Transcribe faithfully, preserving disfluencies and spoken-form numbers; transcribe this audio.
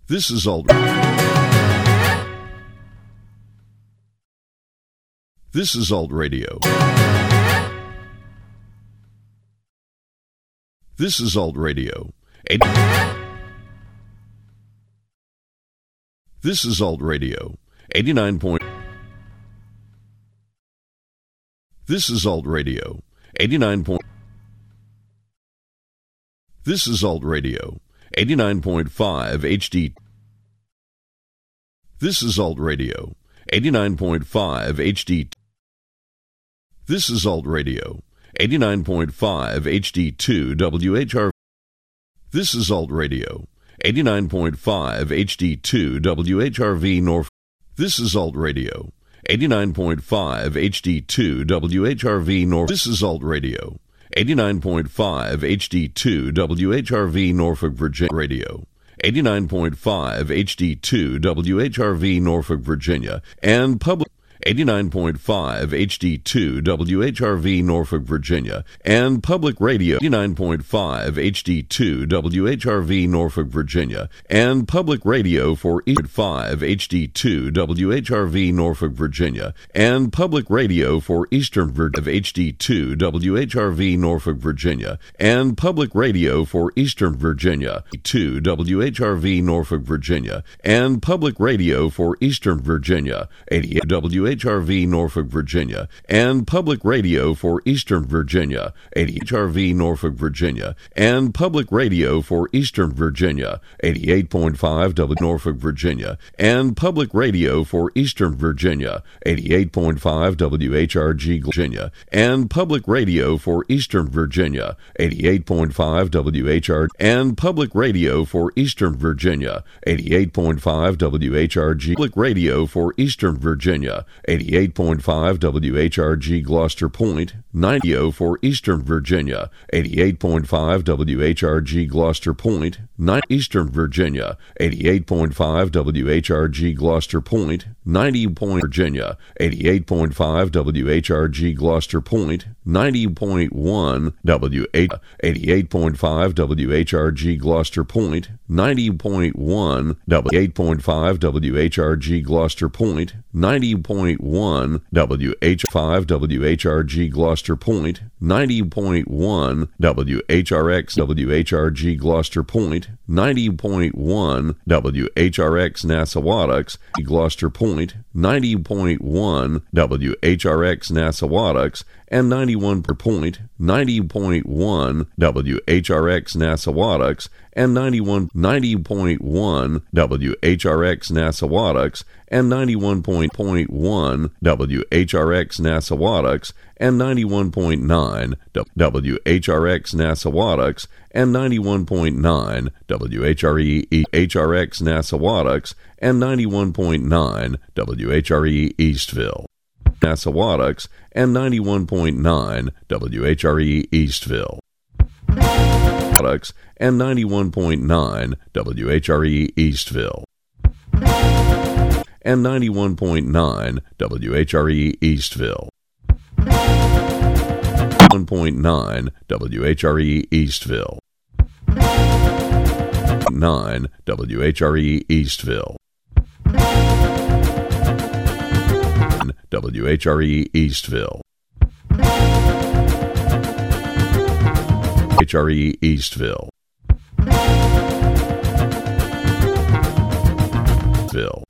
This is Alt. This is Alt Radio. This is Alt Radio. This is Alt Radio. eighty-nine point. This is Alt Radio. eighty-nine point. This is Alt Radio. eighty-nine point five H D. This is Alt Radio. eighty-nine point five H D. This is Alt Radio. eighty-nine point five H D two W H R. This is Alt Radio. eighty-nine point five H D two W H R V Norfolk. This is Alt Radio. eighty-nine point five H D two W H R V Norfolk. This is Alt Radio. eighty-nine point five H D two W H R V Norfolk, Virginia. Radio. eighty-nine point five H D two W H R V Norfolk, Virginia. And public. eighty-nine point five H D two W H R V Norfolk, Virginia. And public radio. eighty-nine point five H D two W H R V Norfolk, Virginia. And public radio for five H D two W H R V Norfolk, Virginia. And public radio for Eastern Virginia. H D two W H R V Norfolk, Virginia. And public radio for Eastern Virginia. two W H R V Norfolk, Virginia. And public radio for Eastern Virginia. eighty-eight W H R V Norfolk, Virginia. And public radio for Eastern Virginia. eighty H R V Norfolk, Virginia. And public radio for Eastern Virginia. eighty-eight point five W Norfolk, Virginia. And public radio for Eastern Virginia. eighty-eight point five W H R G, Virginia. And public radio for Eastern Virginia. eighty-eight point five W H R. And public radio for Eastern Virginia. eighty-eight point five W H R G. Public radio for Eastern Virginia. eighty-eight point five W H R G, Gloucester Point. ninety for Eastern Virginia. eighty-eight point five W H R G, Gloucester Point. nine Eastern Virginia. eighty-eight point five W H R G, Gloucester Point. ninety point Virginia. eighty-eight point five W H R G, Gloucester Point. ninety point one W H. eighty-eight point five W H R G, Gloucester Point. ninety point one W. eight point five W H R G, Gloucester Point. ninety point one W H five W H R G, Gloucester Point. ninety point one W H R X W H R G, Gloucester Point. ninety point one W H R X Nassawadox, Gloucester Point. ninety point one W H R X Nassawadox. And ninety-one point ninety point one W H R X Nassawadox. And ninety-one ninety point one W H R X Nassawadox. And ninety-one point one W H R X Nassawadox. And ninety-one point nine W H R X Nassawadox. And ninety-one point nine W H R E H R X Nassawadox. And ninety-one point nine W H R E Eastville, Nassawadox. And ninety-one point nine W H R E Eastville, and ninety-one point nine W H R E Eastville, and ninety-one point nine W H R E Eastville, one point nine W H R E Eastville, nine W H R E Eastville, W H R E Eastville, H R E Eastville, Ville.